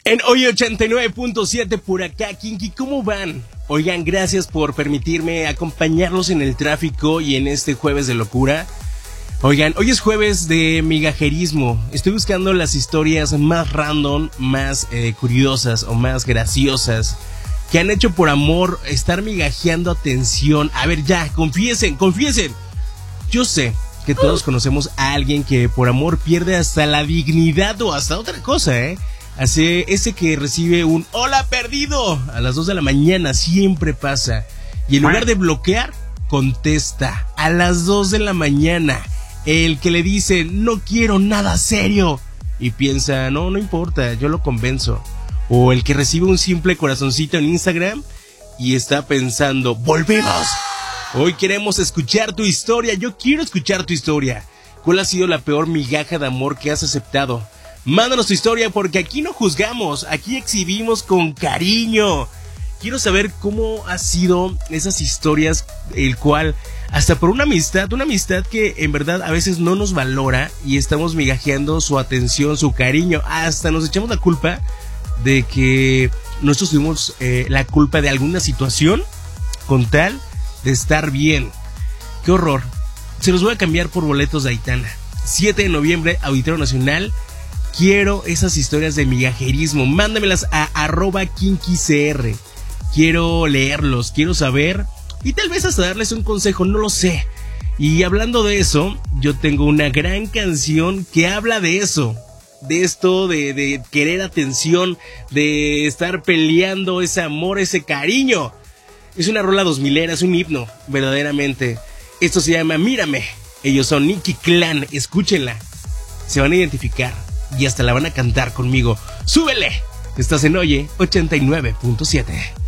En hoy 89.7 por acá, Kinky, ¿cómo van? Oigan, gracias por permitirme acompañarlos en el tráfico y en este jueves de locura. Oigan, hoy es jueves de migajerismo. Estoy buscando las historias más random, más curiosas o más graciosas que han hecho por amor estar migajeando atención. A ver, ya, confiesen. Yo sé que todos conocemos a alguien que por amor pierde hasta la dignidad o hasta otra cosa, Así, ese que recibe un hola perdido a las 2 de la mañana siempre pasa. Y en lugar de bloquear, contesta a las 2 de la mañana. El que le dice no quiero nada serio y piensa no importa, yo lo convenzo. O el que recibe un simple corazoncito en Instagram y está pensando volvemos. Hoy queremos escuchar tu historia, yo quiero escuchar tu historia. ¿Cuál ha sido la peor migaja de amor que has aceptado? Mándanos tu historia porque aquí no juzgamos, aquí exhibimos con cariño. Quiero saber cómo ha sido esas historias, el cual, hasta por una amistad que en verdad a veces no nos valora y estamos migajeando su atención, su cariño, hasta nos echamos la culpa de que nosotros tuvimos la culpa de alguna situación con tal de estar bien. ¡Qué horror! Se los voy a cambiar por boletos de Aitana. 7 de noviembre, Auditorio Nacional. Quiero esas historias de migajerismo. Mándamelas a @KinkyCR. Quiero leerlos, quiero saber y tal vez hasta darles un consejo, no lo sé. Y hablando de eso, yo tengo una gran canción que habla de eso. De esto, de querer atención, de estar peleando ese amor, ese cariño. Es una rola 2000era, es un himno, verdaderamente. Esto se llama Mírame. Ellos son Nicky Clan, escúchenla. Se van a identificar y hasta la van a cantar conmigo. ¡Súbele! Estás en Oye 89.7.